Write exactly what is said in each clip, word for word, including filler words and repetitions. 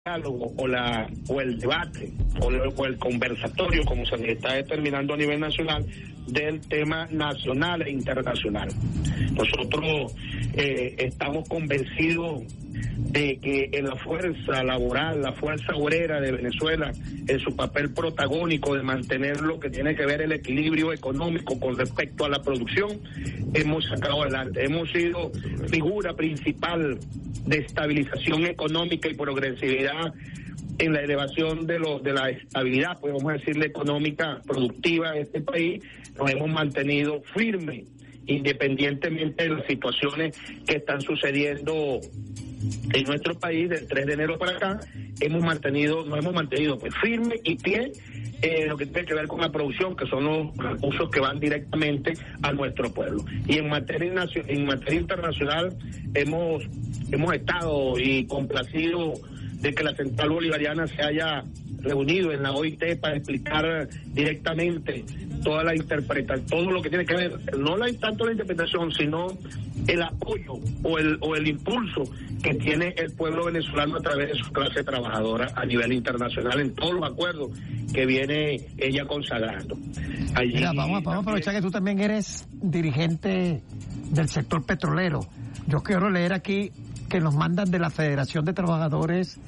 diálogo o la o el debate o el, o el conversatorio, como se está determinando a nivel nacional, del tema nacional e internacional. Nosotros eh, estamos convencidos de que en la fuerza laboral, la fuerza obrera de Venezuela, en su papel protagónico de mantener lo que tiene que ver el equilibrio económico con respecto a la producción, hemos sacado adelante. Hemos sido figura principal de estabilización económica y progresividad en la elevación de lo, de la estabilidad, pues vamos a decirle, económica productiva de este país. Nos hemos mantenido firmes, independientemente de las situaciones que están sucediendo en nuestro país. Del tres de enero para acá hemos mantenido, nos hemos mantenido pues firme y pie en eh, lo que tiene que ver con la producción, que son los recursos que van directamente a nuestro pueblo. Y en materia en materia internacional hemos hemos estado y complacido de que la Central Bolivariana se haya reunido en la O I T para explicar directamente toda la interpretación, todo lo que tiene que ver, no la, tanto la interpretación, sino el apoyo o el o el impulso que tiene el pueblo venezolano a través de su clase trabajadora a nivel internacional en todos los acuerdos que viene ella consagrando. Allí, Mira, vamos, vamos a aprovechar que tú también eres dirigente del sector petrolero. Yo quiero leer aquí que nos mandan de la Federación de Trabajadores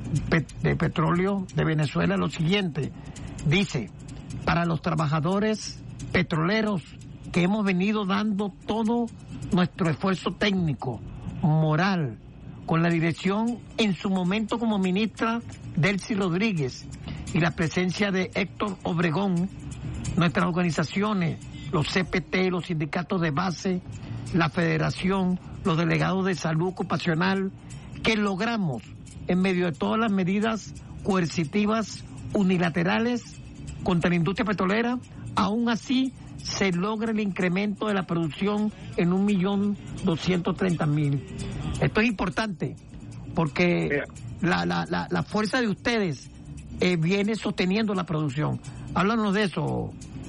de Petróleo de Venezuela lo siguiente. Dice: para los trabajadores petroleros que hemos venido dando todo nuestro esfuerzo técnico, moral, con la dirección en su momento como ministra Delcy Rodríguez y la presencia de Héctor Obregón, nuestras organizaciones, los C P T, los sindicatos de base, la federación, los delegados de salud ocupacional, que logramos, en medio de todas las medidas coercitivas unilaterales contra la industria petrolera, aún así se logra el incremento de la producción en un millón doscientos treinta mil. Esto es importante porque la, la, la, la fuerza de ustedes eh, viene sosteniendo la producción. Háblanos de eso.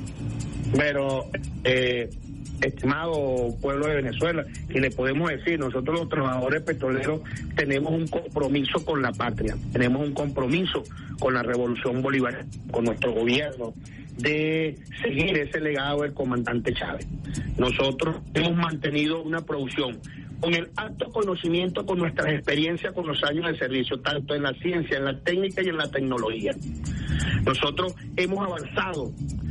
Pero, eh, estimado pueblo de Venezuela, y le podemos decir, nosotros los trabajadores petroleros tenemos un compromiso con la patria, tenemos un compromiso con la revolución bolivariana, con nuestro gobierno, de seguir ese legado del comandante Chávez. Nosotros hemos mantenido una producción con el alto conocimiento, con nuestras experiencias, con los años de servicio, tanto en la ciencia, en la técnica y en la tecnología. Nosotros hemos avanzado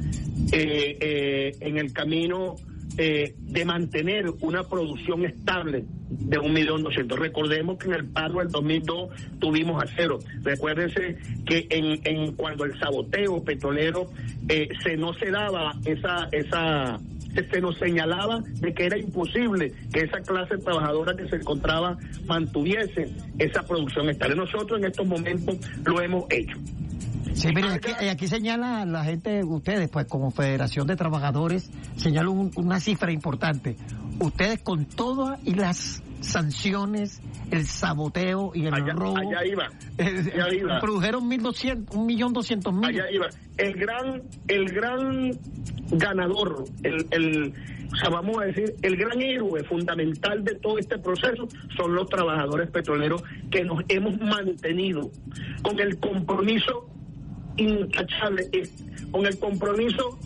eh, eh, en el camino eh, de mantener una producción estable de un millón doscientos. Recordemos que en el paro del dos mil dos tuvimos a cero. Recuérdense que en, en cuando el saboteo petrolero eh, se no se daba esa esa se nos señalaba de que era imposible que esa clase trabajadora que se encontraba mantuviese esa producción estable. Nosotros en estos momentos lo hemos hecho. Sí, mire, aquí, aquí señala la gente, ustedes, pues como Federación de Trabajadores, señala un, una cifra importante. Ustedes con todas y las sanciones, el saboteo y el allá, robo, allá iba, allá eh, iba. produjeron mil doscientos, un millón doscientos mil. Allá iba. El gran, el gran ganador, el, el, o sea, vamos a decir, el gran héroe fundamental de todo este proceso son los trabajadores petroleros, que nos hemos mantenido con el compromiso intachable, con el compromiso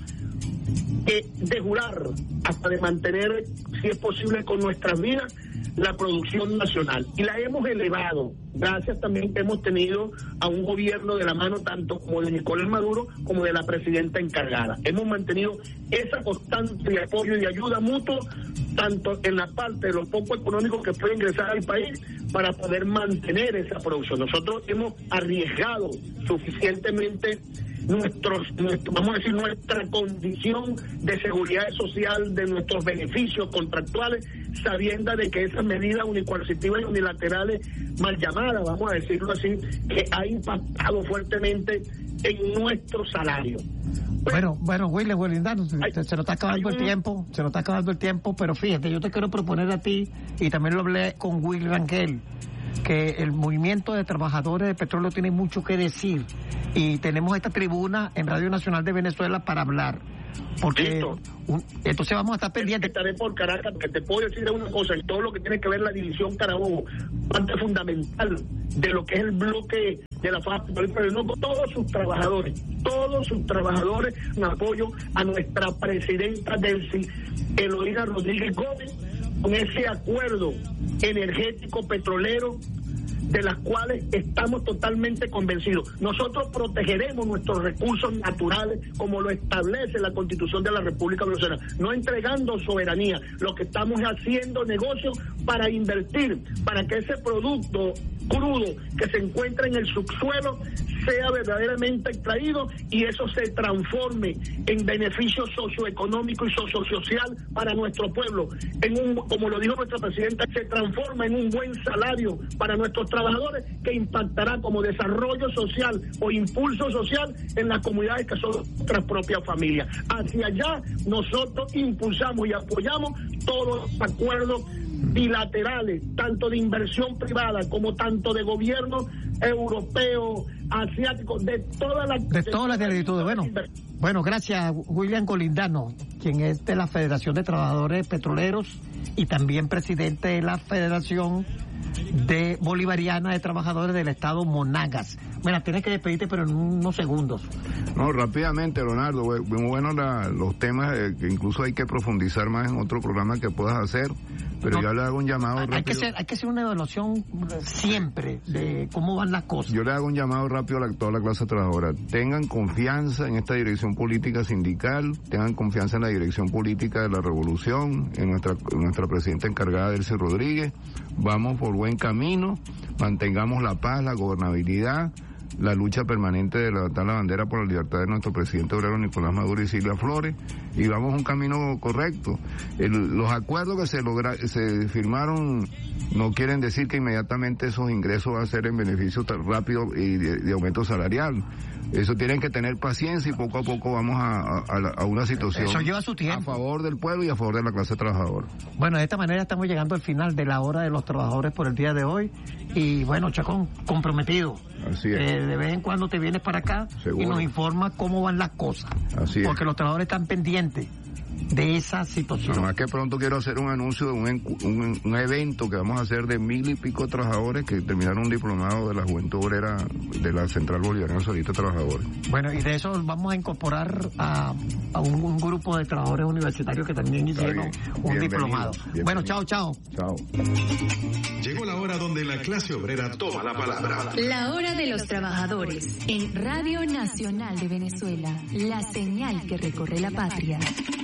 eh, de jurar, hasta de mantener, si es posible, con nuestras vidas, la producción nacional. Y la hemos elevado, gracias también que hemos tenido a un gobierno de la mano tanto como de Nicolás Maduro como de la presidenta encargada. Hemos mantenido esa constante de apoyo y de ayuda mutua, tanto en la parte de lo poco económico que puede ingresar al país, para poder mantener esa producción. Nosotros hemos arriesgado suficientemente nuestros, nuestro, vamos a decir, nuestra condición de seguridad social, de nuestros beneficios contractuales, sabiendo de que esas medidas unicoercitivas y unilaterales, mal llamadas, vamos a decirlo así, que ha impactado fuertemente en nuestro salario. Bueno, bueno, Willy, Willindano, se, se nos está acabando el tiempo, se nos está acabando el tiempo, pero fíjate, yo te quiero proponer a ti, y también lo hablé con Willy Rangel, que el movimiento de trabajadores de petróleo tiene mucho que decir, y tenemos esta tribuna en Radio Nacional de Venezuela para hablar. Porque un, entonces vamos a estar pendientes. Estaré por Caracas, porque te puedo decir una cosa, en todo lo que tiene que ver la división Carabobo, parte fundamental de lo que es el bloque de la F A P, pero no con todos sus trabajadores, todos sus trabajadores en apoyo a nuestra presidenta Delcy Eloína Rodríguez Gómez, con ese acuerdo energético petrolero de las cuales estamos totalmente convencidos. Nosotros protegeremos nuestros recursos naturales como lo establece la Constitución de la República Venezolana, no entregando soberanía. Lo que estamos haciendo negocio para invertir, para que ese producto crudo que se encuentra en el subsuelo sea verdaderamente extraído y eso se transforme en beneficio socioeconómico y sociosocial para nuestro pueblo. En un, como lo dijo nuestra presidenta, se transforma en un buen salario para nuestros trabajadores que impactará como desarrollo social o impulso social en las comunidades que son nuestras propias familias. Hacia allá nosotros impulsamos y apoyamos todos los acuerdos bilaterales, tanto de inversión privada como tanto de gobierno europeo, asiático, de todas las de todas las latitudes. Bueno, bueno, gracias William Golindano, quien es de la Federación de Trabajadores Petroleros y también presidente de la Federación de Bolivariana de Trabajadores del Estado Monagas. Bueno, tienes que despedirte, pero en unos segundos. No, rápidamente, Leonardo, muy bueno la, los temas eh, que incluso hay que profundizar más en otro programa que puedas hacer, pero no, yo le hago un llamado hay rápido. Que hacer, hay que hacer una evaluación siempre de cómo van las cosas. Yo le hago un llamado rápido a la, toda la clase trabajadora. Tengan confianza en esta dirección política sindical, tengan confianza en la dirección política de la revolución, en nuestra, en nuestra presidenta encargada, Delcy Rodríguez. Vamos por buen camino, mantengamos la paz, la gobernabilidad, la lucha permanente de levantar la bandera por la libertad de nuestro presidente obrero Nicolás Maduro y Silvia Flores, y vamos a un camino correcto. El, los acuerdos que se logra, se firmaron no quieren decir que inmediatamente esos ingresos van a ser en beneficio tan rápido y de, de aumento salarial. Eso tienen que tener paciencia y poco a poco vamos a, a, a una situación Eso lleva su tiempo. a favor del pueblo y a favor de la clase trabajadora. Bueno, de esta manera estamos llegando al final de la hora de los trabajadores por el día de hoy. Y bueno, Chacón, comprometido. Así es. Eh, de vez en cuando te vienes para acá Seguro. Y nos informa cómo van las cosas. Así es. Porque los trabajadores están pendientes de esa situación. Además que pronto quiero hacer un anuncio de un, un, un evento que vamos a hacer de mil y pico trabajadores que terminaron un diplomado de la Juventud Obrera de la Central Bolivariana Socialista de Trabajadores. Bueno, y de eso vamos a incorporar a, a un, un grupo de trabajadores universitarios que también hicieron un bienvenido, diplomado. Bienvenido. Bueno, chao, chao. Chao. Llegó la hora donde la clase obrera toma la palabra. La hora de los trabajadores en Radio Nacional de Venezuela, la señal que recorre la patria.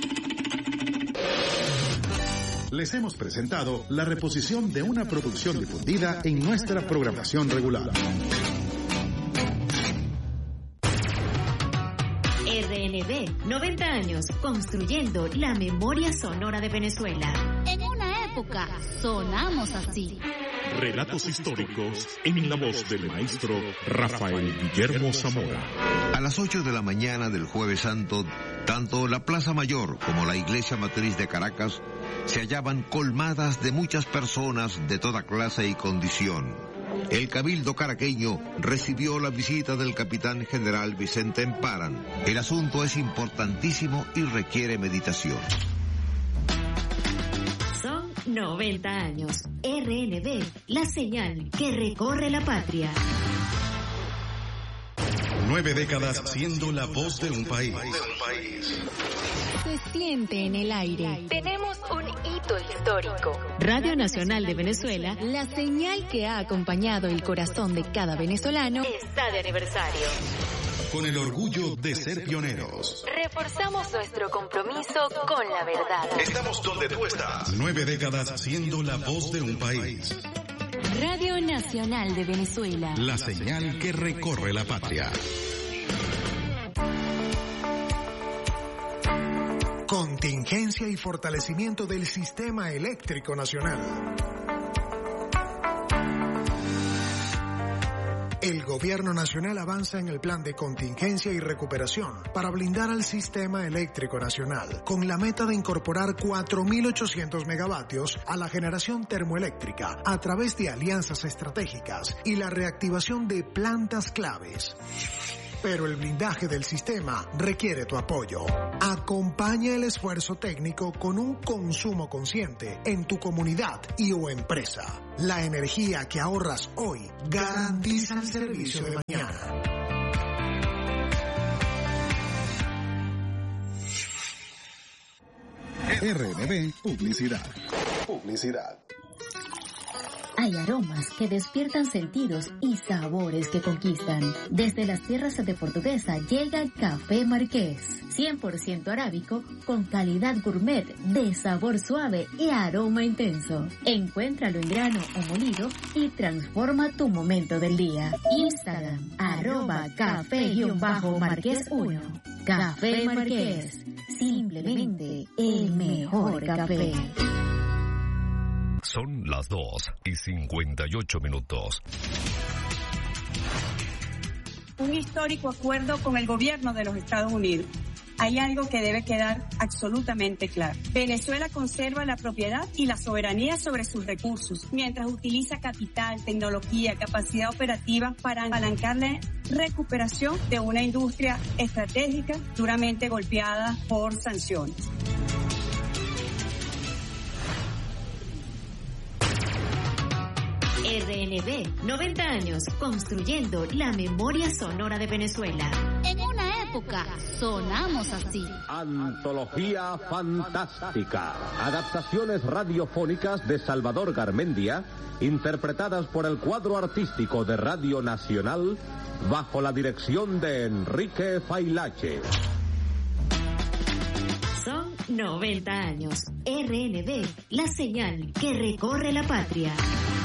Les hemos presentado la reposición de una producción difundida en nuestra programación regular. R N V, noventa años, construyendo la memoria sonora de Venezuela. En una época sonamos así. Relatos históricos en la voz del maestro Rafael Guillermo Zamora. A las ocho de la mañana del Jueves Santo, tanto la Plaza Mayor como la Iglesia Matriz de Caracas se hallaban colmadas de muchas personas de toda clase y condición. El Cabildo caraqueño recibió la visita del capitán general Vicente Emparan. El asunto es importantísimo y requiere meditación. Son noventa años. R N V, la señal que recorre la patria. Nueve décadas siendo la voz de un país. Se siente en el aire. Tenemos un hito histórico. Radio Nacional de Venezuela, La señal que ha acompañado el corazón de cada venezolano, está de aniversario. Con el orgullo de ser pioneros. Reforzamos nuestro compromiso con la verdad. Estamos donde tú estás. Nueve décadas siendo la voz de un país. Radio Nacional de Venezuela, La señal que recorre la patria. Contingencia y fortalecimiento del sistema eléctrico nacional. El Gobierno Nacional avanza en el plan de contingencia y recuperación para blindar al sistema eléctrico nacional, con la meta de incorporar cuatro mil ochocientos megavatios a la generación termoeléctrica a través de alianzas estratégicas y la reactivación de plantas claves. pero el blindaje del sistema requiere tu apoyo. Acompaña el esfuerzo técnico con un consumo consciente en tu comunidad y o empresa. La energía que ahorras hoy garantiza el servicio de mañana. R N B Publicidad. Publicidad. Hay aromas que despiertan sentidos y sabores que conquistan. Desde las tierras de Portuguesa llega el Café Marqués, cien por ciento arábico, con calidad gourmet, de sabor suave y aroma intenso. Encuéntralo en grano o molido y transforma tu momento del día. Instagram, arroba café-marqués uno. Café Marqués, simplemente el mejor café. Son las dos y cincuenta y ocho minutos. Un histórico acuerdo con el gobierno de los Estados Unidos. Hay algo que debe quedar absolutamente claro. Venezuela conserva la propiedad y la soberanía sobre sus recursos, mientras utiliza capital, tecnología, capacidad operativa para apalancar la recuperación de una industria estratégica duramente golpeada por sanciones. R N B, noventa años, construyendo la memoria sonora de Venezuela. En una época, sonamos así. Antología fantástica. Adaptaciones radiofónicas de Salvador Garmendia, interpretadas por el cuadro artístico de Radio Nacional, bajo la dirección de Enrique Failache. Son noventa años. R N B, la señal que recorre la patria.